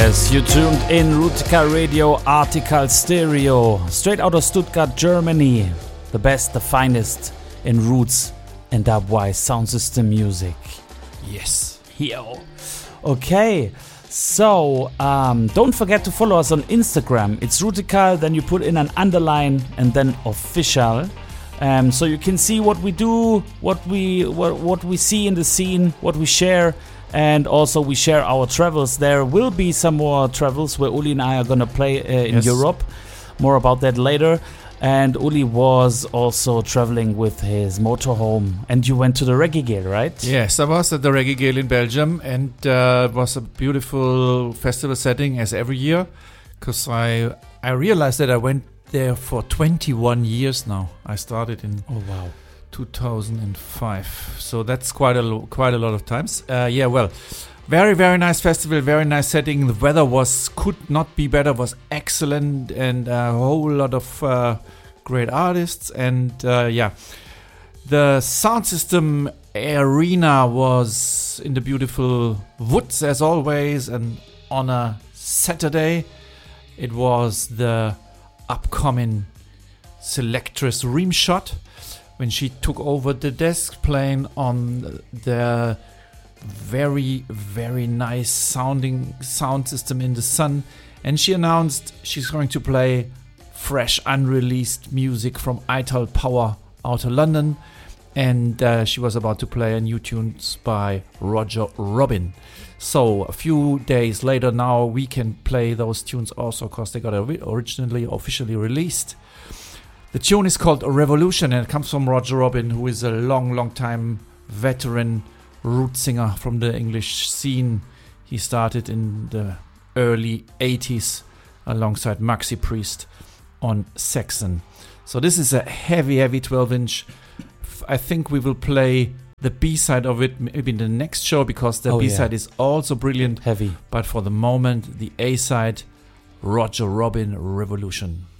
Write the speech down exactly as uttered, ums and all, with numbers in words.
Yes, you tuned in Rootica Radio Article Stereo, straight out of Stuttgart, Germany. The best, the finest in roots and dubwise sound system music. Yes, yo. Okay, so um, don't forget to follow us on Instagram. It's Rootica, then you put in an underline and then official. Um, so you can see what we do, what we what, what we see in the scene, what we share. And also we share our travels. There will be some more travels where Uli and I are going to play uh, in yes. Europe. More about that later. And Uli was also traveling with his motorhome. And you went to the Reggae Gale, right? Yes, I was at the Reggae Gale in Belgium. And uh, it was a beautiful festival setting as every year. Because I, I realized that I went there for twenty-one years now. I started in... Oh, wow. two thousand five, so that's quite a lo- quite a lot of times. Uh, yeah, well, very very nice festival, very nice setting. The weather was could not be better, was excellent, and a whole lot of uh, great artists. And uh, yeah, the sound system arena was in the beautiful woods as always. And on a Saturday, it was the upcoming Selectress Rimshot. When she took over the desk, playing on the very, very nice sounding sound system in the sun. And she announced she's going to play fresh, unreleased music from Ital Power out of London. And uh, she was about to play a new tunes by Roger Robin. So a few days later now, we can play those tunes also because they got originally officially released. The tune is called Revolution, and it comes from Roger Robin, who is a long, long time veteran root singer from the English scene. He started in the early eighties alongside Maxi Priest on Saxon. So this is a heavy, heavy twelve inch. I think we will play the B-side of it maybe in the next show because the oh, B-side yeah. is also brilliant. Heavy. But for the moment, the A-side, Roger Robin, Revolution.